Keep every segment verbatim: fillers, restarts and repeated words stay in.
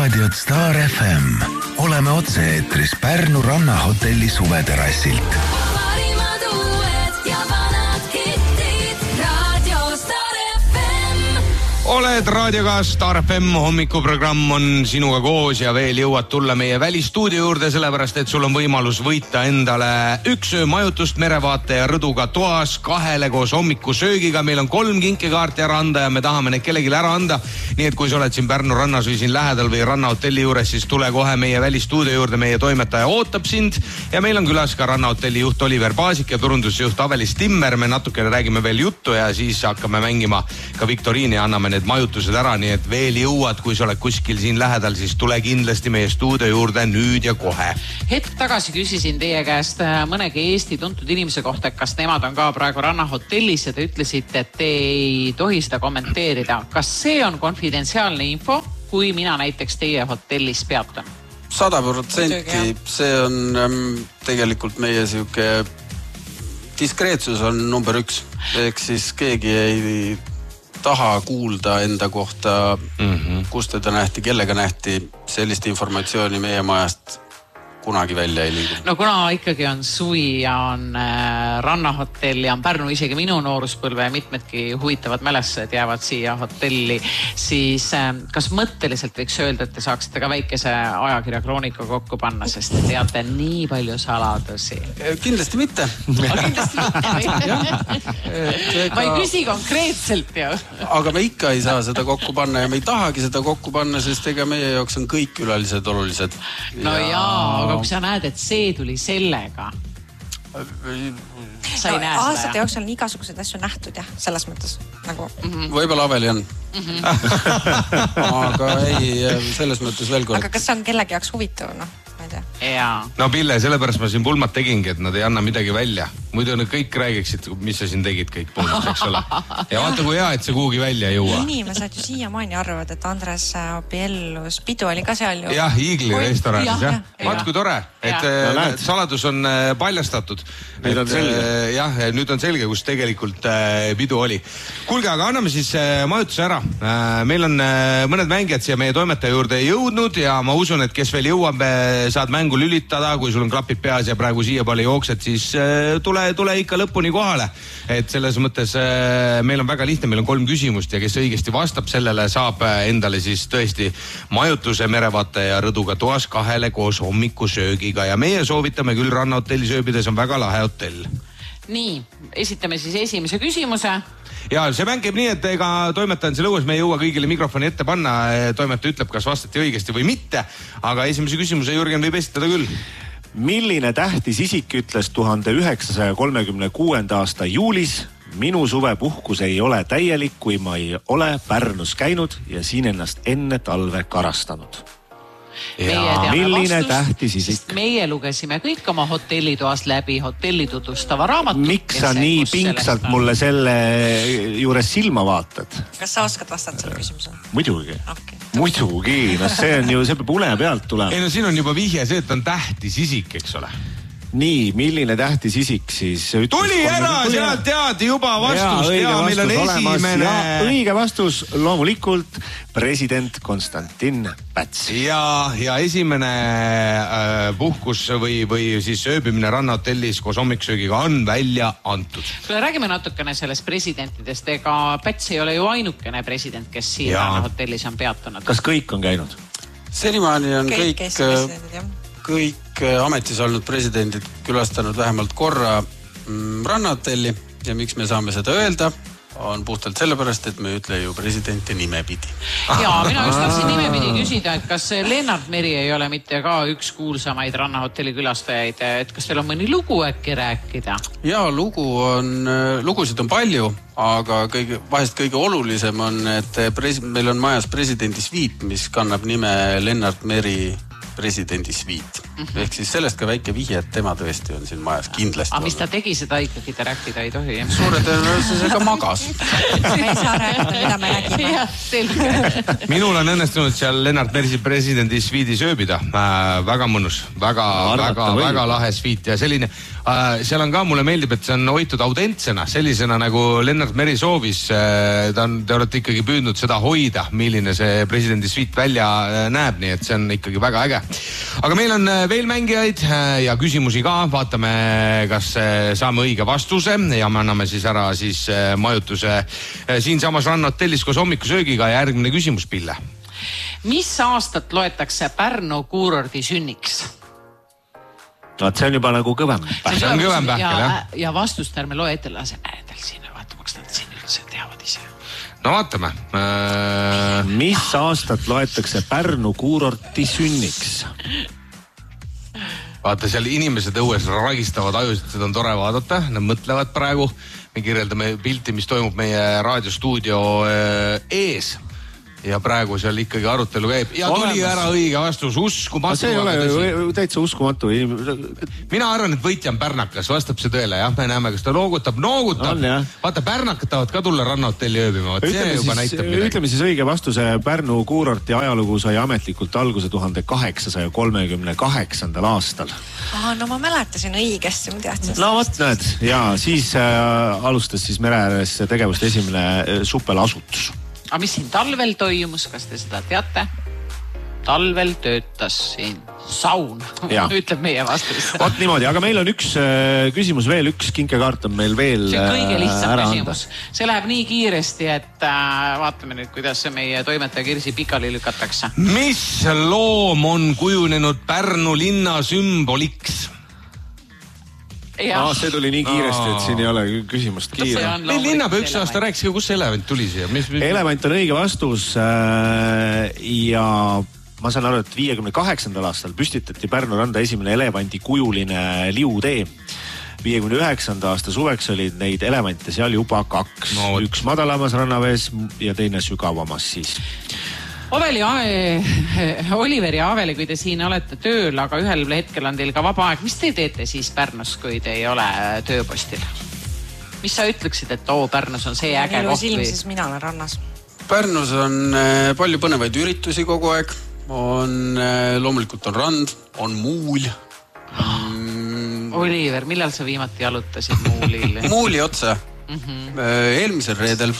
raadiot Star F M. Oleme otse-eetris Pärnu rannahotelli suveterassilt. Parimad uued ja vanad hittid. Radio Star F M. Oled raadioga Star F M, hommikuprogramm on sinuga koos ja veel jõuad tulla meie välistuudio juurde, sellepärast et sul on võimalus võita endale üks öö majutust Merevaate ja Rõduga toas kahele koos hommikusöögiga. Meil on kolm kinkekaarti ära anda ja me tahame need kellegile ära anda. Nii et kui sa oled siin Pärnu rannas või siin lähedal või rannahotelli juures, siis tule kohe meie välistuudio juurde, meie toimetaja ootab sind. Ja meil on külas ka rannahotelli juht Oliver Paasik ja turundusjuht Avelis Timmer. Me natukene räägime veel juttu ja siis hakkame mängima ka viktoriini ja anname need majutused ära, nii et veel jõuad, kui sa oled kuskil siin lähedal, siis tule kindlasti meie stuudio juurde nüüd ja kohe. Hetk tagasi küsisin teie käest mõnegi Eesti tuntud inimese kohta, kas nemad on ka praegu rannahotellis ja te ütlesite, et te ei tohi seda kommenteerida. Kas see on konfidentsiaalne info, kui mina näiteks teie hotellis peatan? Sada protsenti, see on ähm, tegelikult meie siuke diskreetsus on number üks. Ehk siis keegi ei taha kuulda enda kohta, mm-hmm. kus teda nähti, kellega nähti, sellist informatsiooni meie majast kunagi välja ei liigu. No kuna ikkagi on suvi ja on äh, rannahotell ja on Pärnu isegi minu nooruspõlve ja mitmedki huvitavad mälestused jäävad siia hotelli, siis äh, kas mõtteliselt võiks öelda, et te saaksite ka väikese ajakirja Kroonika kokku panna, sest te teate nii palju saladusi? Kindlasti mitte. Kindlasti mitte. Ma ei küsi konkreetselt ju. Aga me ikka ei saa seda kokku panna ja me ei tahagi seda kokku panna, sest ega meie jaoks on kõik külalised olulised. No ja... jaa, aga kui sa näed, et see tuli sellega. Sa ei no, näe aastate seda. Jooksul on igasuguseid asju nähtud jah, selles mõttes. Nagu... Mm-hmm. Võib-olla Aveli on. Mm-hmm. Aga ei, selles mõttes veel kord. Aga kas see on kellegi jaoks huvitav? No, ma ei tea. Jaa. No Pille, sellepärast ma siin pulmat tegingi, et nad ei anna midagi välja. Muidu nad kõik räägiksid, mis sa siin tegid kõik pulmat, eks ole. Ja vaata, kui hea, et see kuhugi välja ei jõua. Inimesed ju siiamaani arvavad, et Andres abiellus, pidu oli ka seal ju. Jah, Iigli restoranis, jah. jah. jah. Vaat kui tore, et no, saladus on paljastatud. Nüüd on selge. Jah, nüüd on selge, kus tegelikult pidu oli. Kuulge, aga anname siis majutuse ära. Meil on mõned mängijad siia meie toimetaja juurde jõudnud ja ma usun, et kes veel jõuab, saad mängu lülitada, kui sul on klapid peas ja praegu siia palju jooksed, siis tule tule ikka lõpuni kohale. Et selles mõttes meil on väga lihtne, meil on kolm küsimust ja kes õigesti vastab sellele, saab endale siis tõesti majutuse Merevaate ja Rõduga toas kahele koos hommikusöögiga ja meie soovitame küll rannahotelli sööbides, on väga lahe hotell. Nii, esitame siis esimese küsimuse. Ja see mäng käib nii, et ega toimetaja on seal õues, me ei jõua kõigile mikrofoni ette panna, toimetaja ütleb, kas vastati õigesti või mitte, aga esimese küsimuse Jürgen võib esitada küll. Milline tähtis isik ütles tuhande üheksasaja kolmekümne kuuenda aasta juulis, minu suvepuhkus ei ole täielik, kui ma ei ole Pärnus käinud ja siin ennast enne talve karastanud? Milline vastust, tähtis isik? Meie lugesime kõik oma hotellitoas läbi hotelli tutvustava raamatut. Miks sa nii pingsalt mulle selle juures silma vaatad? Kas sa oskad vastata selle küsimusele? Muidugi. Okay. Muidugi. No see on ju, see peab une pealt tulema. Ei no siin on juba vihje see, et on tähtis isik, eks ole. Nii, milline tähtis isik siis? Tuli ära, seal tead juba vastust. Ja, ja meil on esimene... Ja, õige vastus loomulikult president Konstantin Päts. Ja, ja esimene äh, puhkus või, või siis ööbimine rannahotellis koos hommikusöögiga on välja antud. Räägime natukene sellest presidentidest. Ega Päts ei ole ju ainukene president, kes siin rannahotellis on peatunud. Kas kõik on käinud? Senimaani on kõik... kõik kõik ametis olnud presidendid külastanud vähemalt korra mm, rannahotelli ja miks me saame seda öelda, on puhtalt sellepärast, et me ütle ju presidenti nimepidi. Jaa, mina just tahtsin nimepidi küsida, et kas Lennart Meri ei ole mitte ka üks kuulsamaid rannahotelli külastajaid, et kas teil on mõni lugu äkki rääkida? Jaa, lugu on, lugusid on palju, aga kõige, vahest kõige olulisem on, et pres, meil on majas presidendi sviit, mis kannab nime Lennart Meri presidendi sviit. ehk siis sellest ka väike vihje, et tema tõesti on siin majas kindlasti. Aga mis ta tegi, seda ikkagi te rääkida ei tohi. Suure tõenäosusega magas. Me ei saa rääkida, mida me nägime. Jah, selge. Minul on õnnestunud seal Lennart Mersi presidendi sviidis ööbida. Äh, väga mõnus, väga, väga, väga lahe sviit ja selline. Äh, seal on ka, mulle meeldib, et see on hoitud autentsena, sellisena nagu Lennart Meri soovis. Äh, ta on, te olete ikkagi püüdnud seda hoida, milline see presidendi sviit välja näeb, nii et see on ikkagi väga äge. Aga meil on veel mängijaid ja küsimusi ka. Vaatame, kas saame õige vastuse ja me anname siis ära siis majutuse siin samas Rannahotellis koos hommikusöögiga ja järgmine küsimus, Pille. Mis aastat loetakse Pärnu kuurordi sünniks? No, see on juba nagu kõvem. See on kõvem pähkel, jah? Ja vastust ärme loe ette lase nendel siin, vaatamaks nad siin üldse teavad ise. No vaatame. Äh... Mis aastat loetakse Pärnu kuurorti sünniks? Vaata, seal inimesed õues ragistavad ajusid, seda on tore vaadata. Nad mõtlevad praegu. Me kirjeldame pilti, mis toimub meie raadiostuudio ees. Ja praegu seal ikkagi arutelu käib. Ja tuli Olemas. Ära õige vastus, uskumatu. See ei ole ju täitsa uskumatu. Mina arvan, et võitja on pärnakas, vastab see tõele. Jah, me näeme, kas ta loogutab. Noogutab. On, vaata, pärnakad tahavad ka tulla Rannahotelli ööbima. Ütleme siis, ütleme siis õige vastuse. Pärnu kuurorti ajalugu sai ametlikult alguse tuhande kaheksasaja kolmekümne kaheksandal aastal. Aha, no ma mäletasin õigesti, ma teadsin. No vot, näed. Ja siis äh, alustas siis mere ääres tegevust esimene äh, supelasutus. Aga mis siin talvel toimus, kas te seda teate? Talvel töötas siin saun, ütleb meie vastus. Vot niimoodi, aga meil on üks äh, küsimus veel, üks kinkekaart on meil veel see on kõige lihtsam äh, küsimus. See läheb nii kiiresti, et äh, vaatame nüüd, kuidas meie toimetaja Kirsi pikali lükatakse. Mis loom on kujunenud Pärnu linna sümboliks? Ah, see tuli nii kiiresti, et siin ei ole küsimust kiire. Meil linnapea üks aasta rääkis ka, kus see elevant tuli siia? Mis, mis... Elevant on õige vastus ja ma saan aru, et viiekümne kaheksandal aastal püstitati Pärnu randa esimene elevandi kujuline liutee. viiekümne üheksanda aasta suveks olid neid elevante seal juba kaks. No, üks madalamas rannavees ja teine sügavamas siis. Oveli, Oliver ja Aveli, kui te siin olete tööl, aga ühel hetkel on teil ka vaba aeg. Mis te teete siis Pärnus, kui te ei ole tööpostil? Mis sa ütleksid, et oo, Pärnus on see äge koht? Ilm, siis mina olen rannas. Pärnus on palju põnevaid üritusi kogu aeg. On, loomulikult on rand, on muul. Mm. Oliver, millal sa viimati jalutasid muulil? Muuli otsa. Mm-hmm. Eelmisel reedel.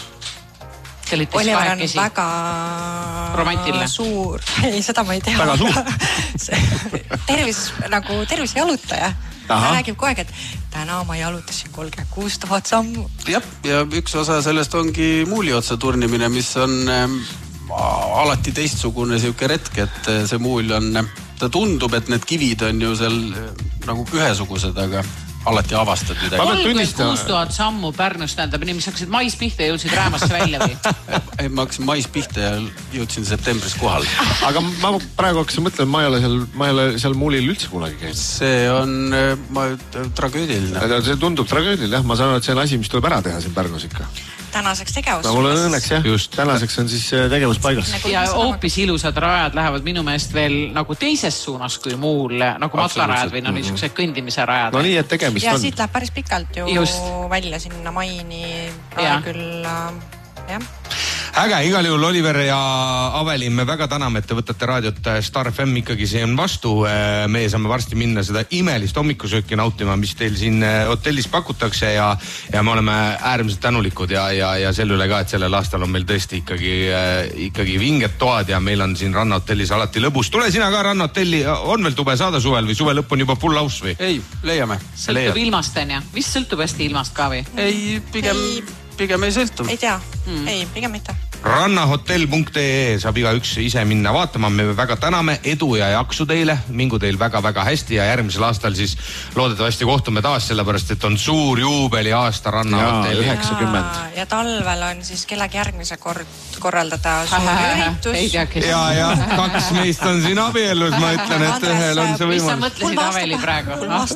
Oliver on väga romantiline. Suur. Ei, seda ma ei tea. Väga suur. tervis, nagu tervis jalutaja. Ta räägib kogu aeg, et täna ma jalutasin kolmkümmend kuus tuhat sammu. Jah, ja üks osa sellest ongi muuli otsa turnimine, mis on äh, alati teistsugune siuke retk, et see muul on, ta tundub, et need kivid on ju seal äh, nagu ühesugused, aga alati avastad midagi. kolmkümmend kuus tuhat sammu Pärnust tähendab, inimesed hakkasid mais pihta ja jõudsid Räämasse välja või? Ei, ma hakkasin mais pihta ja jõudsin septembris kohal. Aga ma praegu hakkasin mõtlema, ma ei ole seal, ma ei ole seal muulil üldse kunagi käinud. See on ma, tragöödiline. See tundub tragöödiline, jah. Ma saan aru, et see on asi, mis tuleb ära teha siin Pärnus ikka. Tänaseks tegevus. No, mul on õnneks, jah. Just. Tänaseks on siis tegevus paigas. Ja hoopis ilusad rajad lähevad minu meelest veel nagu teises suunas kui muul, nagu matlarajad või no niisugused kõndimise rajad. No nii, et tegemist ja on. Ja siit läheb päris pikalt ju Just. välja sinna maini. Küll, jah. Äge, igal juhul Oliver ja Aveli, me väga täname, et te võtate raadiot Star F M ikkagi siin vastu. Me saame varsti minna seda imelist hommikusööki nautima, mis teil siin hotellis pakutakse ja, ja me oleme äärmiselt tänulikud ja, ja, ja selle üle ka, et sellel aastal on meil tõesti ikkagi, ikkagi vinged toad ja meil on siin Rannahotellis alati lõbus. Tule sina ka Rannahotelli, on veel tube saada suvel või suve lõpp on juba full house või? Ei, leiame. Sõltub ilmast on ja? Vist sõltub hästi ilmast ka või? Ei, pigem... Ei. Pigem ei sõltu. Ei tea, mm. ei, pigem mitte. rannahotell punkt ee saab iga üks ise minna vaatama. Me väga täname, edu ja jaksu teile. Mingu teil väga-väga hästi ja järgmisel aastal siis loodetavasti kohtume taas, sellepärast et on suur juubeli aasta Rannahotelli. üheksakümmend. Ja, ja talvel on siis kellegi järgmise kord korraldada suur üritus. Ja, ja kaks meist on siin abielus, ma ütlen, et ühel on see võimalus. Mis sa mõtlesid Aveli praegu?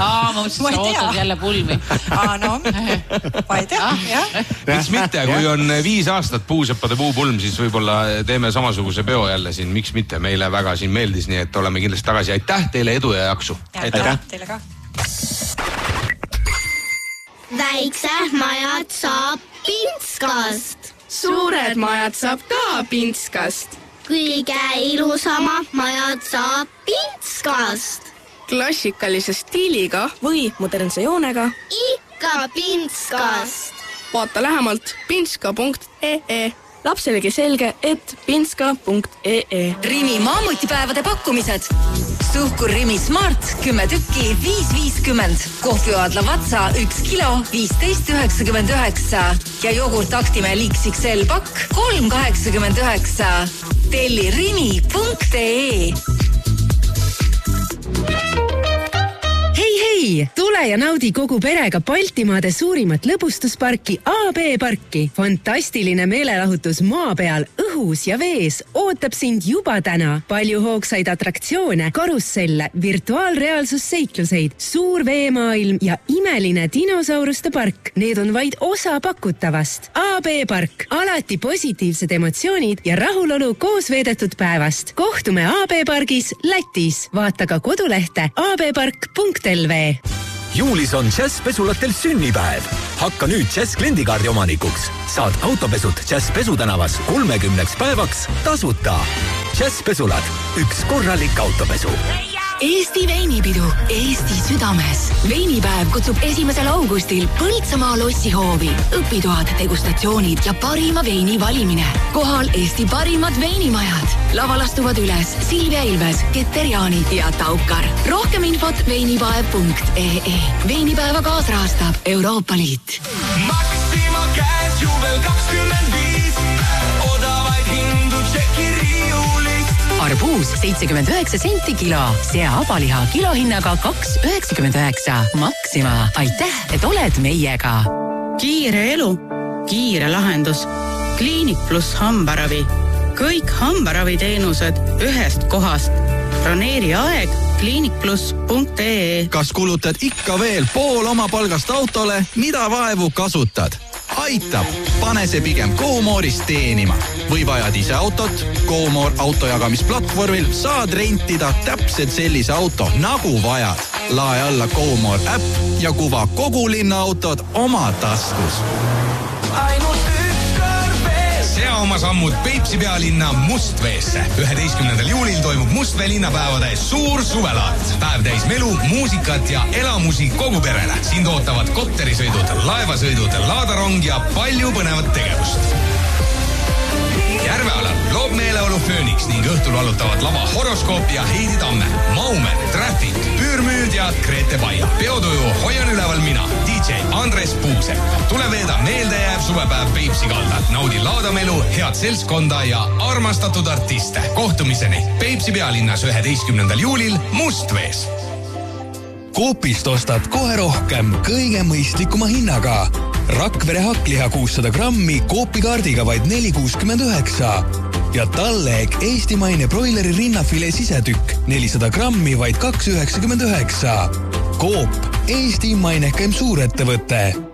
Aa, ma mõtlesin, sa ootad jälle pulmi. Aa, no, ma ei tea, jah. Miks mitte, kui on viis aastat puuseppade puupulm, siis võib-olla teeme samasuguse peo jälle siin. Miks mitte, meile väga siin meeldis, nii et oleme kindlasti tagasi. Aitäh teile, edu ja jaksu. Aitäh teile ka. Väiksed majad saab Pintskast. Suured majad saab ka Pintskast. Kõige ilusama majad saab Pintskast. Klassikalise stiiliga või modernse joonega. Ikka Pintskast. Vaata lähemalt pintska punkt ee. Lapselegi selge, et pintska punkt ee. Rimi maamutipäevade pakkumised. Suhkur Rimi Smart kümme tükki viis viiskümmend. Kohvioadla Vatsa üks kilo viisteist üheksakümmend üheksa. Ja jogurt Actimel X X L pakk kolm kaheksakümmend üheksa. Telli rimi punkt ee. Hei, hei! Tule ja naudi kogu perega Baltimaade suurimat lõbustusparki A B Parki. Fantastiline meelelahutus maa peal, õhus ja vees ootab sind juba täna. Palju hoogsaid atraktsioone, karusselle, virtuaalreaalsusseikluseid, suur veemaailm ja imeline dinosauruste park. Need on vaid osa pakutavast. A B Park. Alati positiivsed emotsioonid ja rahulolu koos veedetud päevast. Kohtume A B Pargis Lätis. Vaata ka kodulehte a b park punkt l v. Juulis on Jazz pesulatel sünnipäev. Hakka nüüd Jazz kliendikaardi omanikuks. Saad autopesud Jazz pesutänavas kolmekümneks päevaks tasuta. Jazz pesulad. Üks korralik autopesu. Eesti veinipidu Eesti südames. Veinipäev kutsub esimesel augustil Põltsamaa lossihoovi. Õpitoad, degustatsioonid ja parima veini valimine. Kohal Eesti parimad veinimajad. Laval astuvad üles Silvia Ilves, Keter Jaani ja Taukar. Rohkem infot veinipäev punkt ee. Veinipäeva kaasrahastab Euroopa Liit. Maxima käes juubel kakskümmend viis. Odavaid hindu tšeki riiulist. Arbuus seitsekümmend üheksa senti kilo. Sea abaliha kilohinnaga kaks üheksakümmend üheksa. Maxima. Aitäh, et oled meiega. Kiire elu. Kiire lahendus. Kliinik pluss hambaravi. Kõik hambaraviteenused ühest kohast. Broneeri aeg kliinik pluss punkt ee. Kas kulutad ikka veel pool oma palgast autole? Mida vaevu kasutad? Aitab! Pane see pigem GoMoorist teenima. Või vajad ise autot? GoMoor autojagamisplatvormil saad rentida täpselt sellise auto, nagu vajad. Lae alla GoMoor äpp ja kuva kogu linna autod oma taskus. Ainult üks kõrbees. Sea oma sammud Peipsi pealinna Mustveesse. üheteistkümnendal juulil toimub Mustvee linnapäevade suur suvelaat. Päev täis melu, muusikat ja elamusi kogu perele. Sind ootavad kopterisõidud, laevasõidud, laadarong ja palju põnevat tegevust. Järvealal loob meeleolu Phoenix ning õhtul valutavad lava Horoskoop ja Heidi Tamme, Maumer, Traffic, Püürmüüd ja Grete Baia. Peotuju hoian üleval mina, D J Andres Puuse. Tule veeda meeldejääv suvepäev Peipsi kaldal. Naudi laadamelu, head seltskonda ja armastatud artiste. Kohtumiseni Peipsi pealinnas üheteistkümnendal juulil Mustvees. Coopist ostad kohe rohkem kõige mõistlikuma hinnaga. Rakvere hakkliha kuussada grammi Coopi kaardiga vaid neli kuuskümmend üheksa. Ja talleeg eestimaine broileri rinnafile sisetükk nelisada grammi vaid kaks üheksakümmend üheksa. Coop, Eesti mainekem suurettevõte.